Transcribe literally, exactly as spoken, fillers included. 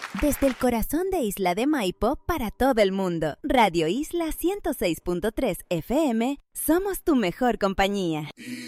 Desde el corazón de Isla de Maipo para todo el mundo. Radio Isla ciento seis punto tres F M, somos tu mejor compañía.